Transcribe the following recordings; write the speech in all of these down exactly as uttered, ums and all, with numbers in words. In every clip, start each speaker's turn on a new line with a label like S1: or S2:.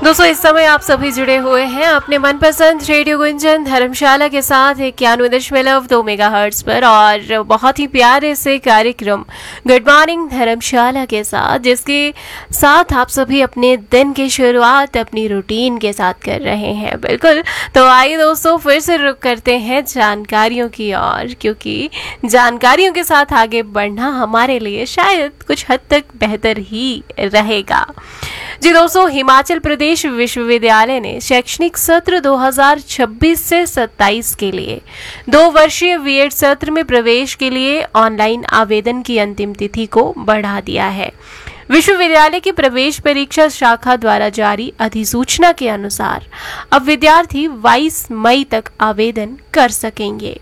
S1: दोस्तों इस समय आप सभी जुड़े हुए हैं अपने मनपसंद रेडियो गुंजन धर्मशाला के साथ इक्यानवे दशमलव दो मेगा हर्ट्ज पर और बहुत ही प्यारे से कार्यक्रम गुड मॉर्निंग धर्मशाला के साथ, जिसके साथ आप सभी अपने दिन की शुरुआत अपनी रूटीन के साथ कर रहे हैं। बिल्कुल, तो आइए दोस्तों फिर से रुक करते हैं जानकारियों की ओर, क्योंकि जानकारियों के साथ आगे बढ़ना हमारे लिए शायद कुछ हद तक बेहतर ही रहेगा। जी दोस्तों, हिमाचल प्रदेश विश्वविद्यालय ने शैक्षणिक सत्र दो हज़ार छब्बीस से सत्ताईस के लिए दो वर्षीय बीएड सत्र में प्रवेश के लिए ऑनलाइन आवेदन की अंतिम तिथि को बढ़ा दिया है। विश्वविद्यालय की प्रवेश परीक्षा शाखा द्वारा जारी अधिसूचना के अनुसार अब विद्यार्थी बाईस मई तक आवेदन कर सकेंगे।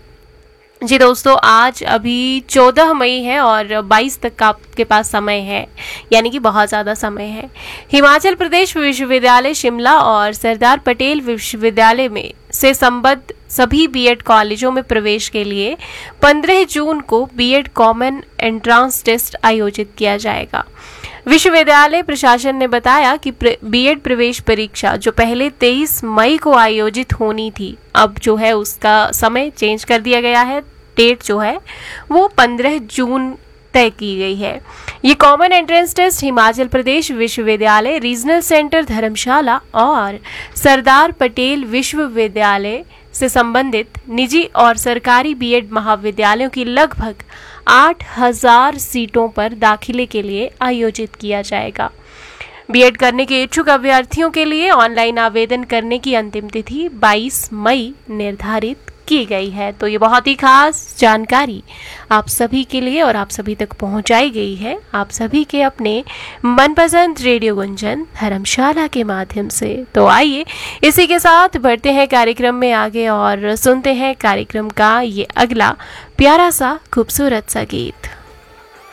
S1: जी दोस्तों, आज अभी चौदह मई है और बाईस तक का आपके पास समय है, यानी कि बहुत ज़्यादा समय है। हिमाचल प्रदेश विश्वविद्यालय शिमला और सरदार पटेल विश्वविद्यालय में से संबद्ध सभी बीएड कॉलेजों में प्रवेश के लिए पंद्रह जून को बीएड कॉमन एंट्रेंस टेस्ट आयोजित किया जाएगा। विश्वविद्यालय प्रशासन ने बताया कि बीएड प्रवेश परीक्षा जो पहले तेईस मई को आयोजित होनी थी, अब जो है उसका समय चेंज कर दिया गया है। डेट जो है वो पंद्रह जून तय की गई है। ये common entrance test Himachal Pradesh विश्वविद्यालय, रीजनल सेंटर धर्मशाला और सरदार पटेल विश्वविद्यालय से संबंधित निजी और सरकारी बीएड महाविद्यालयों की लगभग आठ हज़ार सीटों पर दाखिले के लिए आयोजित किया जाएगा। बीएड करने के इच्छुक अभ्यर्थियों के लिए ऑनलाइन आवेदन करने की अंतिम तिथि बाईस मई निर्धारित की गई है। तो ये बहुत ही खास जानकारी आप सभी के लिए और आप सभी तक पहुंचाई गई है, आप सभी के अपने मनपसंद रेडियो गुंजन धर्मशाला के माध्यम से। तो आइए इसी के साथ बढ़ते हैं कार्यक्रम में आगे और सुनते हैं कार्यक्रम का ये अगला प्यारा सा खूबसूरत सा गीत।